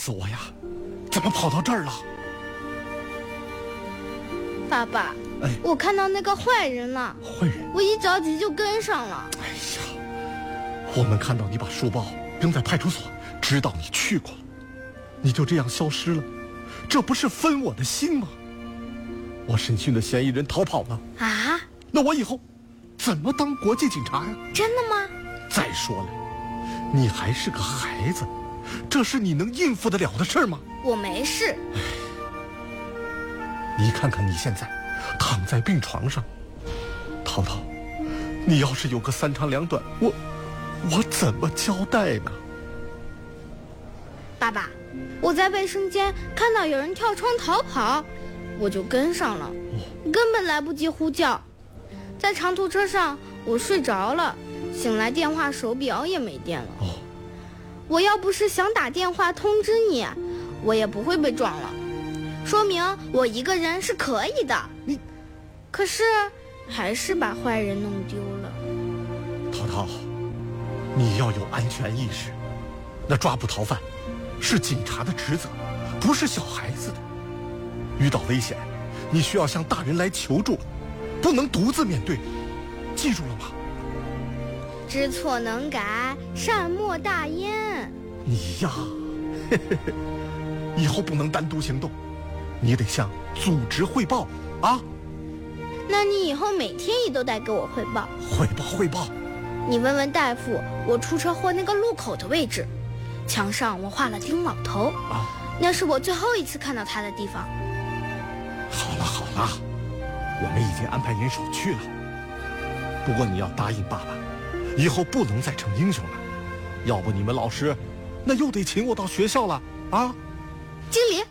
死我呀！怎么跑到这儿了？ 爸爸，我看到那个坏人了。 坏人？ 我一着急就跟上了。 哎呀，我们看到你把书包扔在派出所，知道你去过了，你就这样消失了，这不是分我的心吗？我审讯的嫌疑人逃跑了啊！ 那我以后怎么当国际警察呀？ 真的吗？ 再说了，你还是个孩子，这是你能应付得了的事吗？ 我没事。 你看看你现在躺在病床上，淘淘，你要是有个三长两短，我怎么交代呢？ 爸爸，我在卫生间看到有人跳窗逃跑，我就跟上了，根本来不及呼叫。在长途车上我睡着了，醒来电话手表也没电了。我要不是想打电话通知你，我也不会被撞了，说明我一个人是可以的。可是还是把坏人弄丢了。 淘淘，你要有安全意识，那抓捕逃犯是警察的职责，不是小孩子的。遇到危险，你需要向大人来求助，不能独自面对，记住了吗？ 知错能改，善莫大焉。 你呀，以后不能单独行动，你得向组织汇报啊。 那你以后每天也都得给我汇报。 汇报。 你问问大夫，我出车祸那个路口的位置，墙上我画了丁老头啊，那是我最后一次看到他的地方。 好了，我们已经安排人手去了。不过你要答应爸爸，以后不能再成英雄了，要不你们老师那又得请我到学校了啊！ 经理。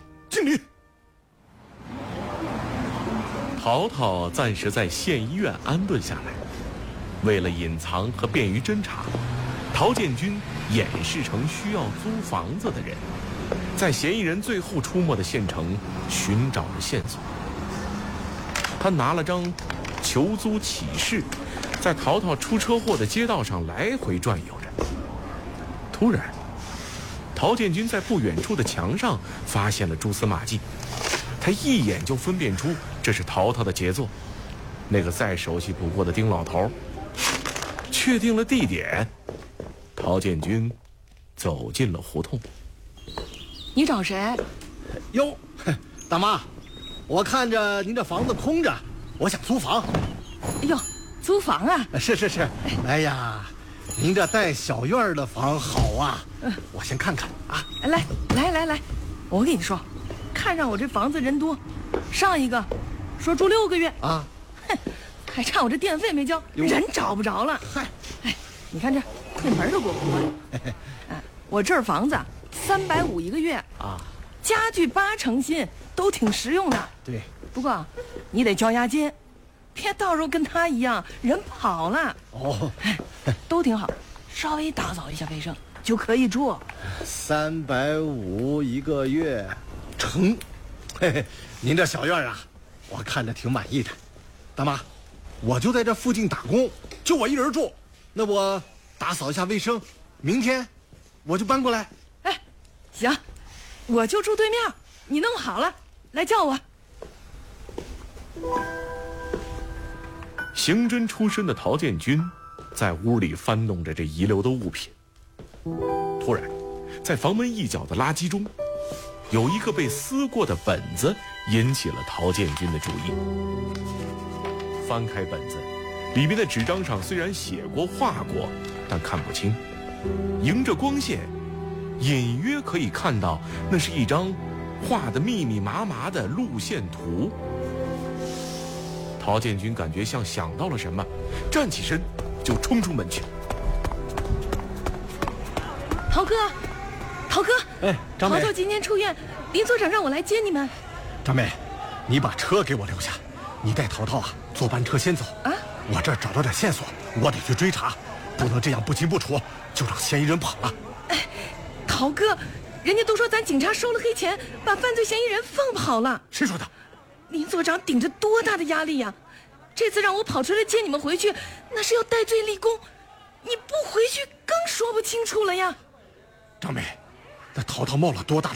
淘淘暂时在县医院安顿下来，为了隐藏和便于侦查，陶建军掩饰成需要租房子的人，在嫌疑人最后出没的县城寻找着线索。他拿了张求租启事，在淘淘出车祸的街道上来回转悠着。突然，陶建军在不远处的墙上发现了蛛丝马迹，他一眼就分辨出这是淘淘的杰作，那个再熟悉不过的丁老头。确定了地点，陶建军走进了胡同。 你找谁？ 哟，大妈，我看着您这房子空着，我想租房。 哎呦，租房啊？ 是。哎呀，您这带小院的房好啊。我先看看啊。 来，我跟你说，看上我这房子人多，上一个说住6个月啊，还差我这电费没交，人找不着了。嗨，你看这门都给我关。我这儿房子350一个月啊，家具8成新，都挺实用的。 对， 不过你得交押金，别到时候跟他一样人跑了。都挺好，稍微打扫一下卫生就可以住。 350一个月，成。您这小院啊，我看着挺满意的。大妈，我就在这附近打工，就我一人住，那我打扫一下卫生，明天我就搬过来。 行，我就住对面，你弄好了来叫我。 刑侦出身的陶建军在屋里翻弄着这遗留的物品，突然在房门一角的垃圾中有一个被撕过的本子引起了陶建军的注意。翻开本子，里面的纸张上虽然写过画过，但看不清，迎着光线隐约可以看到那是一张画得密密麻麻的路线图。陶建军感觉像想到了什么，站起身就冲出门去。 陶哥， 张美， 淘淘今天出院，林所长让我来接你们。 张美，你把车给我留下，你带淘淘啊坐班车先走啊。我这儿找到点线索，我得去追查，不能这样不清不楚就让嫌疑人跑了。 陶哥，人家都说咱警察收了黑钱，把犯罪嫌疑人放跑了。 谁说的？ 林所长顶着多大的压力呀！这次让我跑出来接你们回去，那是要戴罪立功，你不回去更说不清楚了呀。 张美，那淘淘冒了多大的